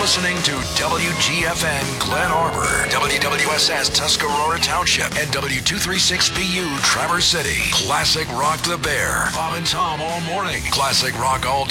listening to WGFN Glen Arbor, WWSS Tuscarora Township, and W236BU Traverse City. Classic Rock the Bear. Bob and Tom all morning. Classic Rock all day.